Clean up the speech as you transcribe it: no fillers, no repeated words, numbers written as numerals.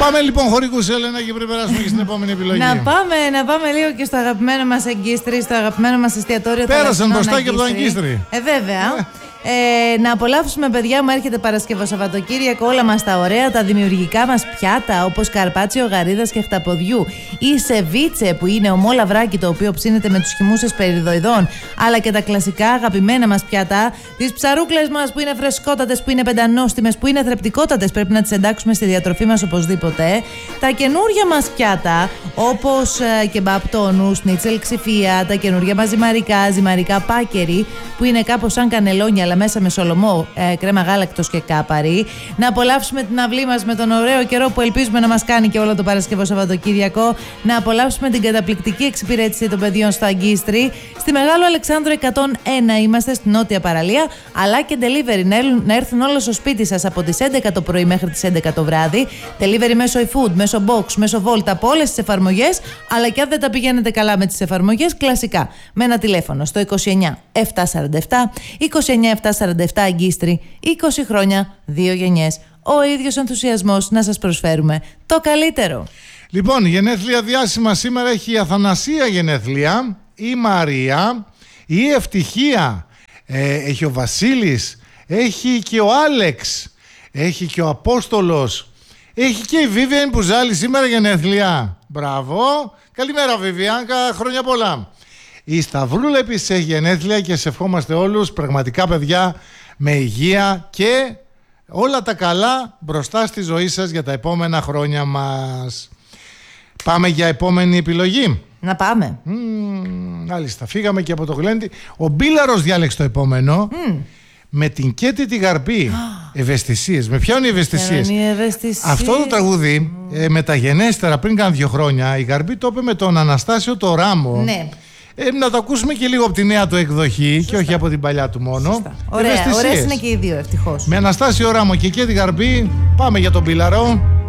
Πάμε λοιπόν χωρικούς, Έλενα, και πρέπει να περάσουμε και στην επόμενη επιλογή. Να πάμε λίγο και στο αγαπημένο μας Αγκίστρι, στο αγαπημένο μας εστιατόριο. Πέρασαν μπροστά και από το Αγκίστρι. Βέβαια. Να απολαύσουμε, παιδιά μου, έρχεται Παρασκευό Σαββατοκύριακο, όλα μας τα ωραία, τα δημιουργικά μας πιάτα, όπως καρπάτσιο γαρίδας και χταποδιού, ή σεβίτσε που είναι ομό λαβράκι το οποίο ψήνεται με τους χυμούσες περιδοειδών, αλλά και τα κλασικά αγαπημένα μας πιάτα, τις ψαρούκλες μας που είναι φρεσκότατες, που είναι πεντανόστιμες, που είναι θρεπτικότατες, πρέπει να τις εντάξουμε στη διατροφή μας οπωσδήποτε. Τα καινούργια μας πιάτα, όπως κεμπάπ τόνου, σνίτσελ ξυφία, τα καινούργια μας ζυμαρικά πάκερι, που είναι κάπως σαν κανελόνια αλλά μέσα με σολομό, κρέμα γάλακτος και κάπαρη. Να απολαύσουμε την αυλή μας με τον ωραίο καιρό που ελπίζουμε να μας κάνει και όλο το Παρασκευό Σαββατοκύριακο. Να απολαύσουμε την καταπληκτική εξυπηρέτηση των παιδιών στο Αγκίστρι. Στη Μεγάλο Αλεξάνδρο 101 είμαστε, στη νότια παραλία, αλλά και delivery. Να έρθουν όλα στο σπίτι σας από τις 11 το πρωί μέχρι τις 11 το βράδυ. Delivery μέσω eFood, μέσω Box, μέσω Volt, από όλες τις εφαρμογές. Αλλά και αν δεν τα πηγαίνετε καλά με τις εφαρμογές, κλασικά με ένα τηλέφωνο στο 29 747 29 747 Αγκίστρι, 20 χρόνια, 2 γενιές. Ο ίδιος ενθουσιασμός να σας προσφέρουμε το καλύτερο. Λοιπόν, γενέθλια διάσημα σήμερα έχει η Αθανασία γενέθλια, η Μαρία, η Ευτυχία, έχει ο Βασίλης, έχει και ο Άλεξ, έχει και ο Απόστολος, έχει και η Βίβιαν που ζάλει σήμερα γενέθλια. Μπράβο, καλημέρα Βιβιάνκα, χρόνια πολλά. Η Σταυρούλα επίσης έχει γενέθλια και σε ευχόμαστε όλους πραγματικά, παιδιά, με υγεία και όλα τα καλά μπροστά στη ζωή σας για τα επόμενα χρόνια μας. Πάμε για επόμενη επιλογή. Να πάμε. Μάλιστα, φύγαμε και από το Γλέντι. Ο Μπίλαρος διάλεξε το επόμενο. Με την Κέτη τη Γαρπή. Ευαισθησίες. Με ποια είναι οι ευαισθησίες? Αυτό το τραγούδι μεταγενέστερα πριν κάνα 2 χρόνια η Γαρπή το είπε με τον Αναστάσιο το Ράμο. Ναι. Να το ακούσουμε και λίγο από τη νέα του εκδοχή. Σωστά. Και όχι από την παλιά του μόνο. Ωραίες είναι και οι δύο, ευτυχώς. Με Αναστάσιο Ράμο και Κέτη Γαρπή πάμε για τον Μπίλαρο.